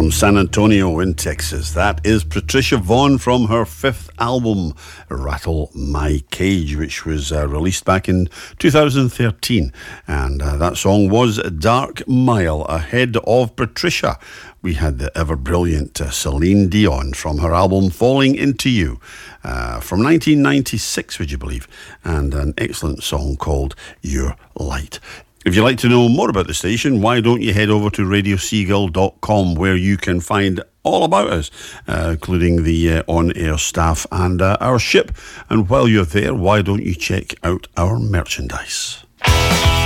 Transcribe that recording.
from San Antonio in Texas. That is Patricia Vaughan from her fifth album, Rattle My Cage, which was released back in 2013. And that song was Dark Mile. Ahead of Patricia, we had the ever-brilliant Celine Dion from her album Falling Into You from 1996, would you believe? And an excellent song called Your Light. If you'd like to know more about the station, why don't you head over to radioseagull.com, where you can find all about us, including the on-air staff and our ship. And while you're there, why don't you check out our merchandise?